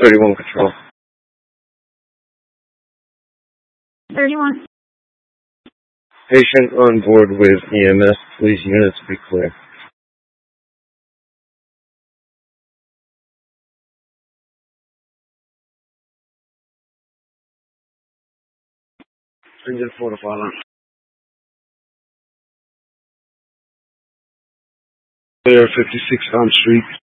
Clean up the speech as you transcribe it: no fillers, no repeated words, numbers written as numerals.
31 Control. 31. Patient on board with EMS. Please, units be clear. Engine 4 to follow. Clear 56 Elm Street.